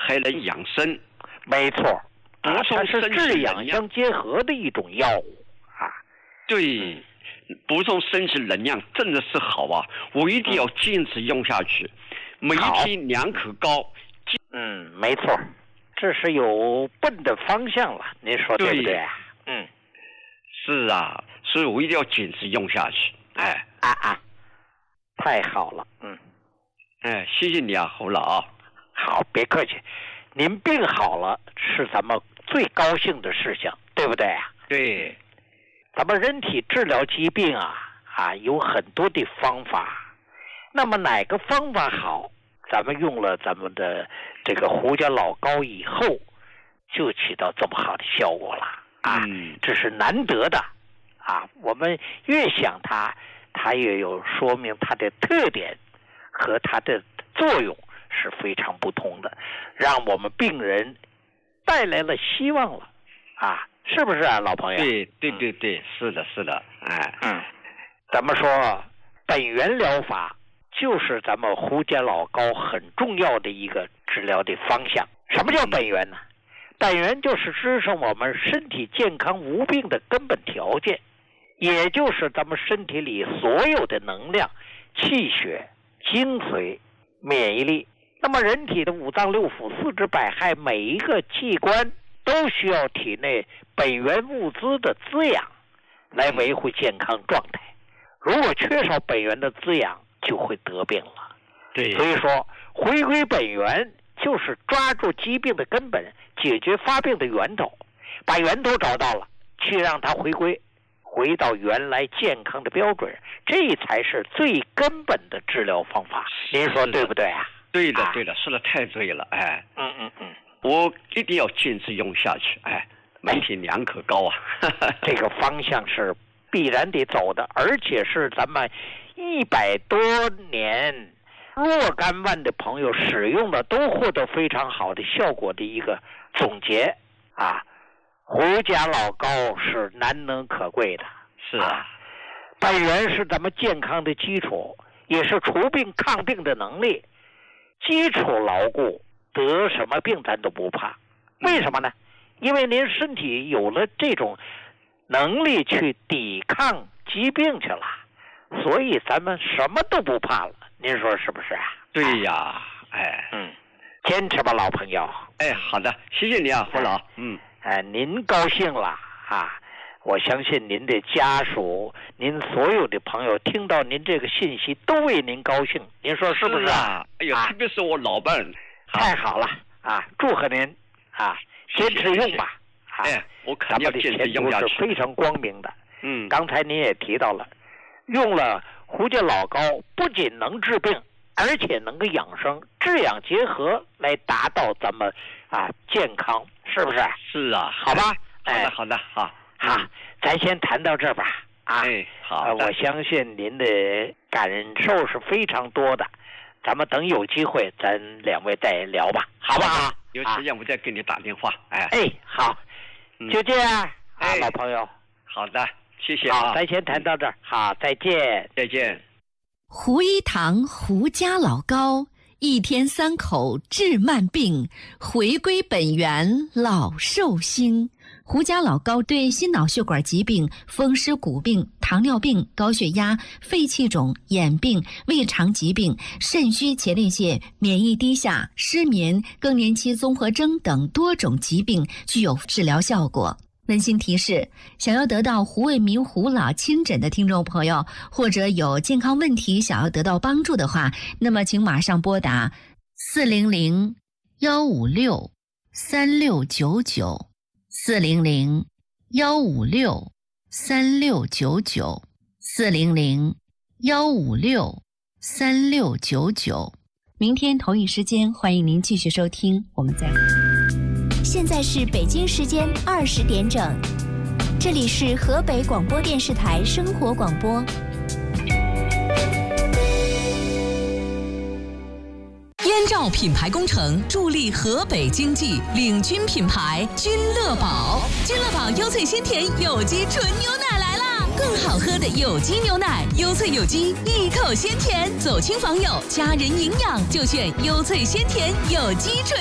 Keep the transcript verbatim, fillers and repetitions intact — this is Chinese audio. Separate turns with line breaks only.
还能养生。
没错，
补充
它是
身体
治
能量
养相结合的一种药物啊。
对，补充身体能量真的是好啊！我一定要坚持用下去，每一天两口膏。
嗯，没错，这是有奔的方向了，您说对不对？嗯，
是啊，所以我一定要坚持用下去。哎，
啊啊，太好了，嗯，
哎，谢谢你啊，侯老。
好，别客气，您病好了是咱们最高兴的事情，对不对啊？
对，
咱们人体治疗疾病啊啊有很多的方法，那么哪个方法好？咱们用了咱们的这个胡椒老膏以后，就起到这么好的效果了啊！
嗯，
这是难得的啊！我们越想它，它越有说明它的特点和它的作用是非常不同的，让我们病人带来了希望了啊！是不是啊，老朋友？
对对对对，嗯、是的，是的，哎，
嗯，咱们说本源疗法。就是咱们胡椒老膏很重要的一个治疗的方向。什么叫本源呢？本源就是支撑我们身体健康无病的根本条件，也就是咱们身体里所有的能量、气血、精髓、免疫力。那么人体的五脏六腑、四肢百骸，每一个器官都需要体内本源物资的滋养，来维护健康状态。如果缺少本源的滋养，就会得病了。
对，
所以说回归本源就是抓住疾病的根本，解决发病的源头，把源头找到了，去让它回归回到原来健康的标准，这才是最根本的治疗方法。您说对不对啊？
对的对的，说的太对了。哎，
嗯嗯嗯，
我一定要坚持用下去。哎，每天两口膏啊。
这个方向是必然得走的，而且是咱们一百多年若干万的朋友使用的都获得非常好的效果的一个总结啊！胡椒老膏是难能可贵的，
是啊，
本源是咱们健康的基础，也是除病抗病的能力。基础牢固，得什么病咱都不怕。为什么呢？因为您身体有了这种能力去抵抗疾病去了。所以咱们什么都不怕了，您说是不是啊？
对呀，哎，
嗯，坚持吧，老朋友。
哎，好的，谢谢你啊，胡老。嗯，
哎，您高兴了啊！我相信您的家属，您所有的朋友听到您这个信息都为您高兴，您说是不是
啊？哎呦，特别是我老伴儿，
太好了啊！祝贺您啊，坚持用吧。
哎，我肯定要坚持用下去。
是非常光明的。
嗯，
刚才您也提到了。用了胡椒老膏，不仅能治病，而且能够养生，治养结合来达到咱们啊健康，是不是？
是啊，
好吧。
好的，好的，好，
好，咱先谈到这儿吧。啊，
哎，好、
呃，我相信您的感受是非常多的，咱们等有机会，咱两位再聊吧，好不好？
有时间我再给你打电话。哎，
哎，好，就这样啊，
哎、
老朋友。
好的。谢谢啊！
好，咱先谈到这儿。好，再见，
再见。
胡一堂胡家老膏，一天三口治慢病，回归本源老寿星。胡家老膏对心脑血管疾病、风湿骨病、糖尿病、高血压、肺气肿、眼病、胃肠疾病、肾虚前列腺、免疫低下、失眠、更年期综合征等多种疾病具有治疗效果。温馨提示：想要得到胡卫民胡老亲诊的听众朋友，或者有健康问题想要得到帮助的话，那么请马上拨打四零零幺五六三六九九四零零幺五六三六九九四零零幺五六三六九九。明天同一时间，欢迎您继续收听，我们再会。
现在是北京时间二十点整，这里是河北广播电视台生活广播。
燕赵品牌工程助力河北经济，领军品牌君乐宝。君乐宝优萃鲜甜有机纯牛奶来啦！更好喝的有机牛奶，优萃有机，一口鲜甜，走亲访友，家人营养就选优萃鲜甜有机纯。